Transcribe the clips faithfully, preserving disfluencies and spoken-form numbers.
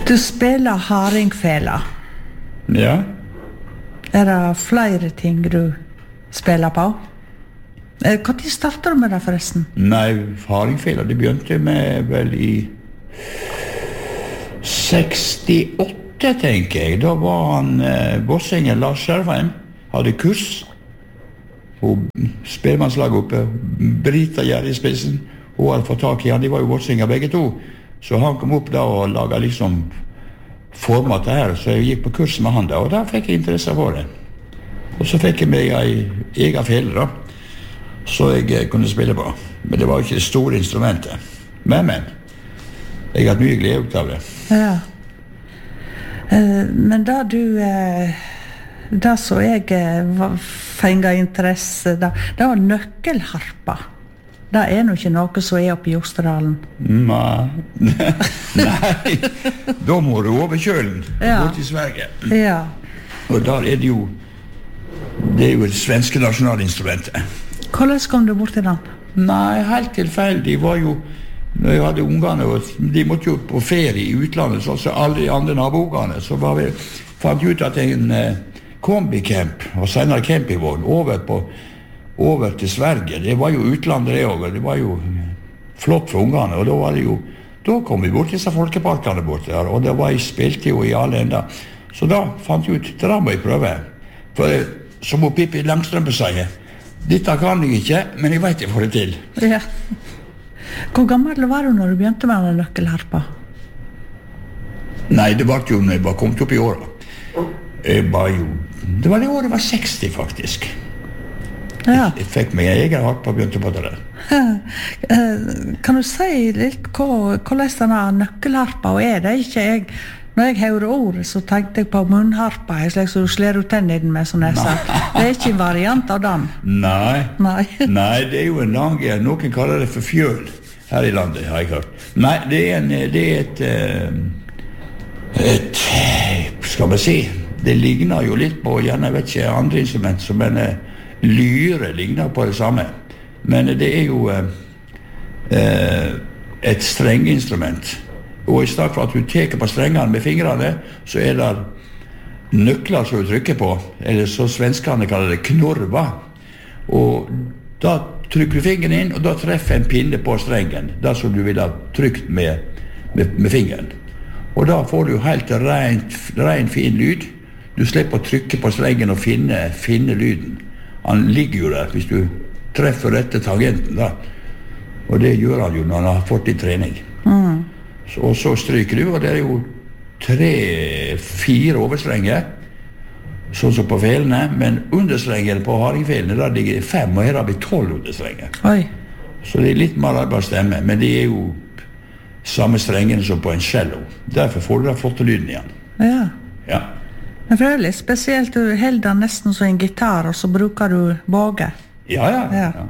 Du spiller hardingfela. Ja. Er det flere ting du spiller på? Hva tid startet du med det forresten? Nei, hardingfela, det begynte med vel i sekstiåtte, tenker jeg. Da var han, eh, bossingen Lars Skjervheim, hadde kurs på spellemannslaget oppe, Brita Gjerri i spissen, hun hadde fått tak i han, de var jo bossinger begge to, så han kom opp da og laget liksom format det her, så jeg gikk på kurs med han da, og da fikk jeg interesse for det. Og så fikk jeg meg en egen fele da, så jeg eh, kunne spille på. Men det var jo ikke det store instrumentet. Men, men, jeg har hatt mye glede ut av det. Ja. Uh, men da du... Uh Det så jeg fenget interesse, da, det var nøkkelharpa. Det er nok ikke noe som er oppe i Jostedalen. Nei, nei, da må du over kjølen, ja. Bort i Sverige. Ja. Og der er det jo, det er jo det svenske nasjonalinstrumentet. Hvordan kom du bort til den? Nei, helt tilfeldig var jo, når jeg hadde ungene, og de måtte jo på ferie i utlandet, så altså alle de andre naboungene, så var vi, fant ut at en... kombicamp, og senere campingvogn, over, på, over til Sverige. Det var jo utlandet det også, det var jo flott for ungene, og da var det jo, da kom vi bort til disse folkeparkene bort der, og det var jeg spilte jo i alle enda. Så da fant jeg ut, det da må jeg prøve. For som Pippi Langstrømpe sier, dette kan jeg ikke, men jeg vet jeg får det til. Ja. Hvor gammel var du når du begynte med den nøkkelharpa? Nei, det var jo når jeg var kommet opp i året. Jeg var jo, det var det året jeg var seksti faktisk. Ja. Jeg, jeg fikk meg en egen harpa og begynte på det der. Kan du si litt hva, hvordan denne nøkkelharpa er det? Ikke jeg, når jeg hører ordet så tenkte jeg på munnharpa, jeg slik som du sler ut tennene med, som jeg sa. Det er ikke en variant av den. Nei. Nei. Nei, det er jo en lang, noen kaller det for fjøl her i landet, har jeg hørt. Nei, det er, en, det er et, et, skal man si, det ligner jo litt på, gjerne vet ikke, andre instrument, som en lyre ligner på det samme. Men det er jo eh, et strengeinstrument. Og i stedet for at du teker på strengene med fingrene, så er det nøkler som du trykker på, eller så svenskene kaller det knorva. Og da trykker du fingeren inn, og da treffer en pinne på strengen, det som du vil ha trykt med, med, med fingeren. Og da får du helt rent, rent fin lyd. Du slipper å trykke på strengen og finne, finne lyden. Han ligger jo der hvis du treffer rette tangenten da. Og det gjør han jo når han har fått litt trening. Mm. Så, og så stryker du, og det er jo tre, fire overstrenger, sånn som på felene, men understrenger på hardingfelene, der ligger fem, og her har vi tolv understrenger. Oi. Så det er litt mer arbeidsstemme, men det er jo samme strengene som på en cello. Derfor får du da flotte lyden igjen. Ja. Ja. Men for det er litt spesielt, du holder den nesten som en gitar, og så bruker du båge. Ja, ja. ja. ja.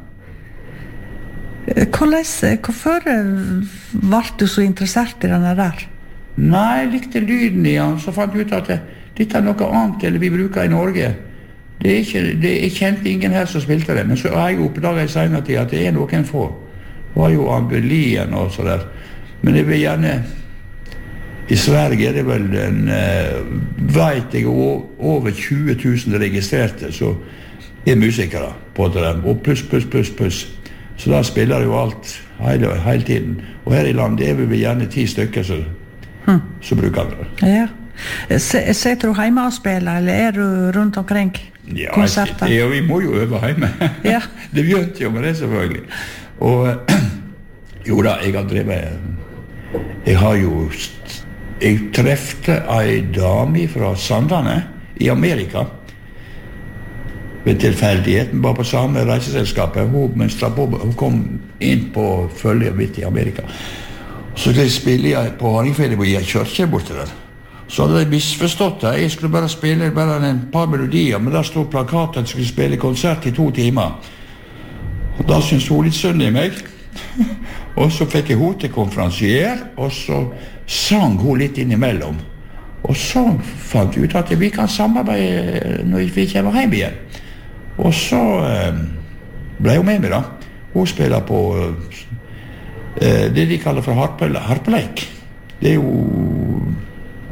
Hvordan, hvorfor ble du så interessert i denne der? Nei, jeg likte lyden i han, så fant jeg ut at det, dette er noe annet enn vi bruker i Norge. Det er ikke, det, jeg kjente ingen her som spilte det, men så har jeg oppdaget i senere tid at det er noen få. Det var jo Ambelien og så der. Men jeg vil gjerne... I Sverige er det vel en, uh, vet jeg, over tjue tusen registrerte, så er musikere på det der, og pluss, pluss, pluss, pluss. Så da spiller jo alt hele, hele tiden. Og her i landet er vi gjerne ti stykker som hmm. så bruker det. Ja. Sitter du hjemme og spiller, eller er du rundt omkring ja, konserter? Ja, vi må jo øve hjemme. Ja. Det begynte jo med det selvfølgelig. Og jo da, jeg har drevet, jeg har jo Jeg trefte en dame fra Sandane i Amerika ved tilfeldigheten, bare på samme reiseselskapet. Hun mønstret på, hun kom inn på følget mitt i Amerika. Så jeg spille jeg på hardingfele i en kjørkje borte der. Så hadde jeg misforstått det. Jeg skulle bare spille bare en par melodier, men der stod plakaten at jeg skulle spille konsert i to timer. Og da syntes hun litt synd i meg. Og så fikk jeg hun til konferansier, og så sang hun litt innimellom. Og så fant jeg ut at vi kan samarbeide når vi kommer hjem igjen. Og så eh, ble hun med meg da. Hun spiller på eh, det de kaller for harpe, harpeleik. Det er jo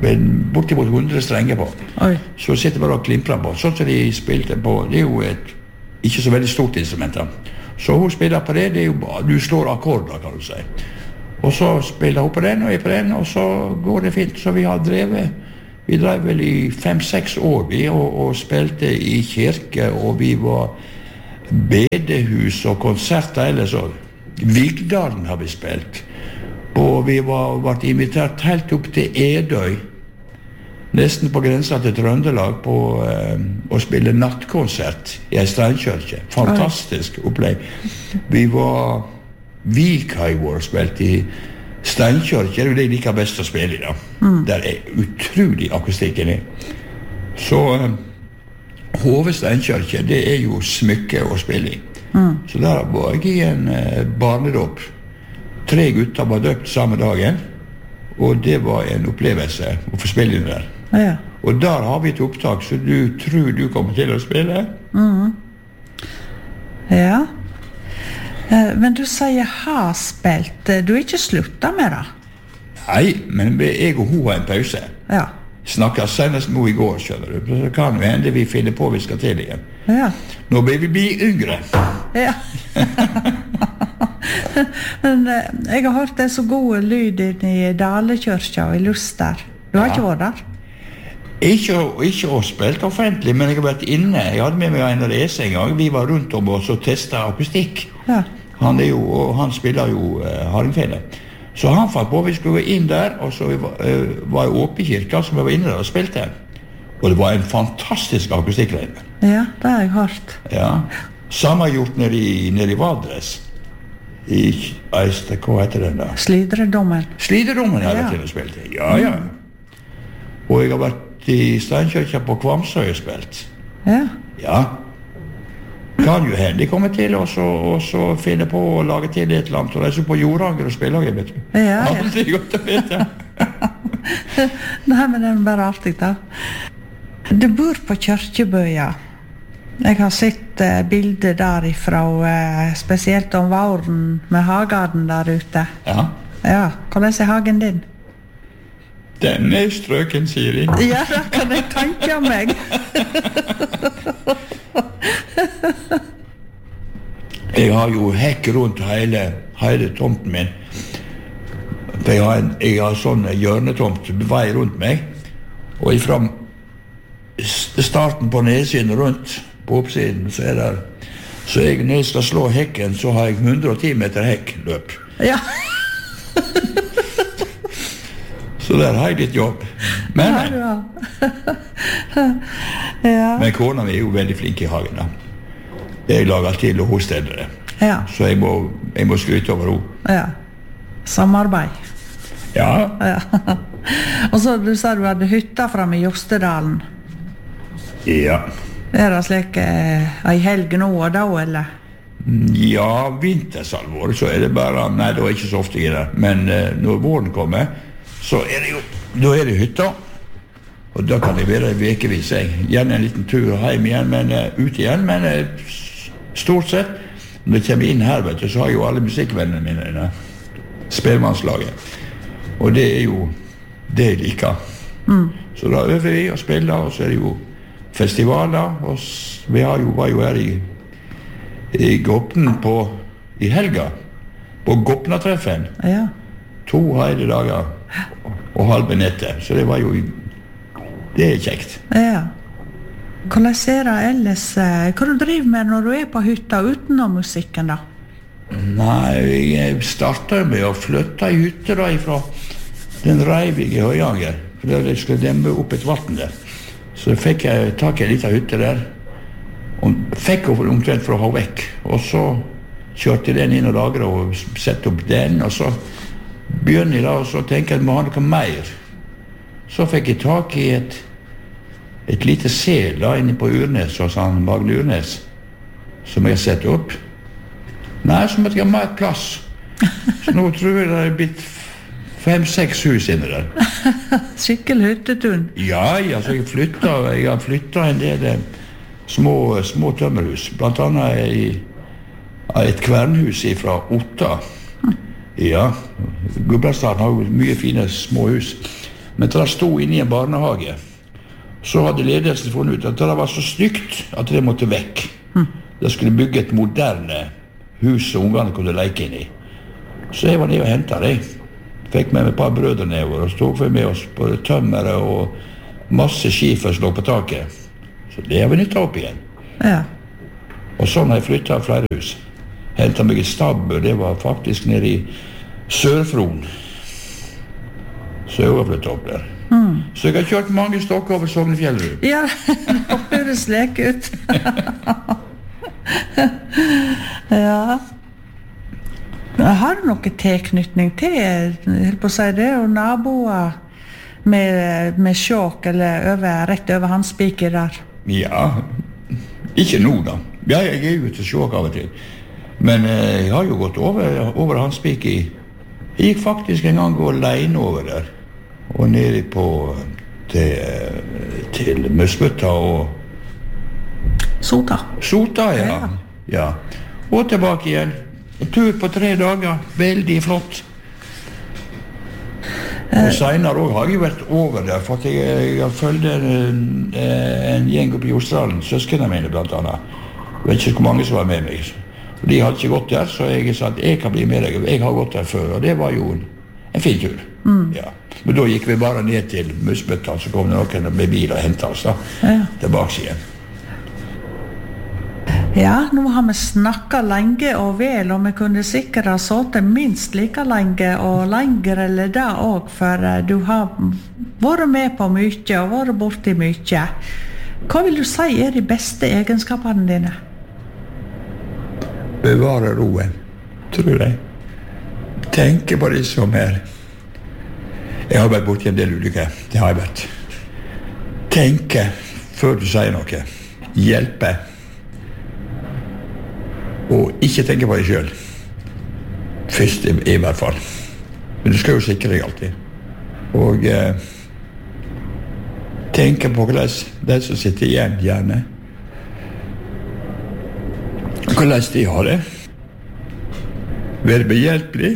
med bortimot hundre strenger på. Oi. Så sitter bare og klimprer på. Sånn som de spilte på, det er jo et ikke så veldig stort instrument. Da. Så hun spiller på det, det er jo bare, du slår akkorder, kan du si. Og så spiller hun på den, og jeg på den, og så går det fint. Så vi har drevet, vi drev vel i fem-seks år, vi, og, og spilte i kirke, og vi var bedehus og konserter ellers, og Vigdalen har vi spilt. Og vi var vært invitert helt opp til Edøy, nesten på grensa til Trøndelag, på eh, å spille nattkonsert i en steinkirke. Fantastisk opplegg. Vi var Vik har i vår spilt i steinkirke, det er jo det jeg liker best å spille i da. Mm. Der er utrolig akustikken i. Så eh, Hove steinkirke, det er jo smykke å spille i. Mm. Så der var jeg i en eh, barnedåp. Tre gutter var døpt samme dagen, og det var en opplevelse å få spille inn der. Ja. Og der har vi et opptak, så du tror du kommer til å spille. Mm. Ja. Eh, men du sier har spilt, du er ikke sluttet med det? Nei, men jeg og hun har en pause. Ja. Snakker senest nå i går, skjønner du. Så kan jo hende vi finner på vi skal til igjen. Ja. Nå blir vi bli yngre. Ja. Men eh, jeg har hørt det så gode lyd i Dalekirka og i Luster. Du har ja. ikke vært der? Ikke, ikke å spilt offentlig, men jeg har vært inne. Jeg hadde med meg en rese en gang. Vi var rundt om oss og testet akustikk. Ja. Han, er jo, og han spiller jo uh, hardingfele. Så han fant på vi skulle gå inn der, og så var, uh, var jeg oppe i kirka, som jeg var inne der og spilte. Og det var en fantastisk akustikk der inne. Ja, det har jeg hørt. Ja. Samme gjort nede i, nede i Valdres. I Eiste, hva heter den da? Slidredommen. Slidredommen har jeg ja. til å spille. Ja, ja. Og jeg har vært i Steinkirka på Kvamsøy og spilt. Ja. Ja. Kan jo hende de kommer til og så, og så finne på å lage til et eller annet. Og reiser på Jordanger og spiller, vet du. Ja, ja. Aldri godt å vite. Nei, men det er bare artig da. Du bor på Kjørkjebøya. Jeg har sett uh, bilder derifra, uh, spesielt om våren med hagen der ute. Ja. Ja, hvordan er hagen din? Den er strøken, sier de. Ja, det kan jeg tenke meg. Jeg har jo hekk rundt hele, hele tomten min. Jeg har, en, jeg har sånn hjørnetomt vei rundt meg, og ifra starten på nedsiden rundt, på oppsiden, så er det, så jeg, når jeg skal slå hekken, så har jeg hundre og ti meter hekkløp. Ja. Så der har jeg litt jobb. Men, ja, ja. men kona mi er jo veldig flink i hagen da. Jeg lager til og hun steder det. Ja. Så jeg må, jeg må skryte over henne. Ja. Samarbeid. Ja. Ja. Og så du sa du hadde hytta frem i Jostedalen. Ja. Er det slik eh, ei helg nå og da, eller? Ja, vintersalvår, så er det bare, nei, det er ikke så ofte i det, men eh, når våren kommer, så er det jo, da er det hytta, og da kan det være vekevis, jeg. Gjerne en liten tur hjem igjen, men uh, ut igjen, men uh, stort sett, når jeg kommer inn her, vet du, så har jeg jo alle musikkvennene mine inne, spelmannslaget, og det er jo det jeg liker. Mm. Så da øver vi og spiller, og så er det jo festivaler, og vi har jo, var jo her i, i Gopnen på, i helga, på Gopnatreffen. Ja. To hele dager og halve nettet, så det var jo, det er kjekt. Ja. Hvordan er det ellers, hva du driver med når du er på hytta utenom musikken da? Nei, jeg startet med å flytte i hytte da, fra den Reivig i Høyanger, for da jeg skulle demme opp et vatten der. Så fikk jeg tak i en liten hytte der, og fikk jeg omtrent for å ha vekk, og så kjørte jeg den inn og lagret og sette opp den, og så begynner jeg da, og så tenker jeg at jeg må ha noe mer. Så fikk jeg tak i et, et lite sel da, inne på Urnes, hos han Magne Urnes, som jeg sette opp. Nei, så måtte jeg ha mer plass. Så nå tror jeg det er blitt fem-seks hus inne der. Skikkelig hyttetun. Ja, ja, så jeg flyttet, jeg har flyttet en del små, små tømmerhus, blant annet i, et kvernhus fra Otta. Ja, Gudbrandsdalen har jo mye fine små hus. Men da jeg stod inne i en barnehage, så hadde ledelsen funnet ut at det var så stygt at det måtte vekk. Mm. Det skulle bygge et moderne hus som ungene kunne leke inn i. Så jeg var nede og hentet det. Fikk med meg et par brødre nedover, og stod for med oss på tømmere og masse skifer som lå på taket. Så det har vi nyttet opp igjen. Ja. Og sånn har jeg flyttet av flere hus. Hentet meg et stabber, det var faktisk nede i Sør-Fron. Så jeg har flyttet opp der. Mm. Så jeg har kjørt mange stokker over Sognefjellrud. Ja, det høres lek ut. Ja. Har du noen tilknytning til, jeg på å si det, og naboer med, med sjåk, eller over, rett over Handsbike der? Ja, ikke nå da. Ja, jeg er jo til sjåk av og til. Men eh, jeg har jo gått over, over Handsbike i. Jeg gikk faktisk en gang gå alene over der. Og nede på til, til Møsbøtta og Sota. Sota, ja. ja. ja. Og tilbake igjen. En tur på tre dager. Veldig flott. Og senere også har jeg vært over der, for at jeg, jeg har følt en, en gjeng oppe i Australien, søskene mine blant annet. Jeg vet ikke hvor mange som var med meg. De hadde ikke gått der, så jeg sa at jeg kan bli med deg. Jeg har gått der før, og det var jo en, en fin tur. Mm. Ja. Men da gikk vi bare ned til Møsbøtta, så kom det noen med bil og hentet oss da, ja. Tilbake igjen. Ja, nå har vi snakket lenge og vel, og vi kunne sikkert ha sittet minst like lenge og lenger eller det også, for du har vært med på mye og vært borti mye. Hva vil du si er de beste egenskapene dine? Bevare roen, tror jeg. Tenke på det som er. Jeg har vært borti en del ulykker. Det har jeg vært. Tenke før du sier noe. Hjelpe. Og ikke tenke på deg selv. Først i, i hvert fall. Men du skal jo sikre deg alltid. Og eh, tenke på hvordan de som sitter igjen gjerne. Hvordan de har det. Være behjelpelig.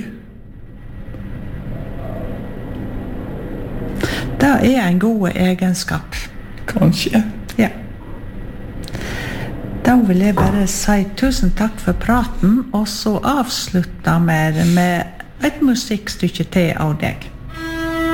Det er en god egenskap. Kanskje. Ja. Da vil jeg bare si tusen takk for praten, og så avslutte med, med et musikkstykke til av deg.